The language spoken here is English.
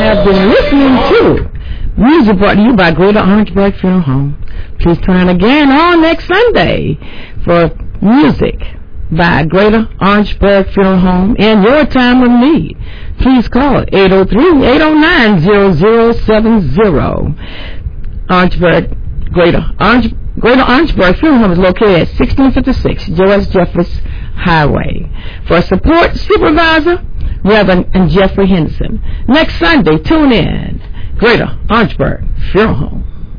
have been listening to music brought to you by Greater Orangeburg Funeral Home. Please tune in again on next Sunday for music by Greater Orangeburg Funeral Home in your time of need. Please call 803-809-0070. Greater Orangeburg Funeral Home is located at 1656 Joyce Jeffers Highway. For support, Supervisor Reverend and Jeffrey Henderson. Next Sunday, tune in. Greater Orangeburg Funeral Home.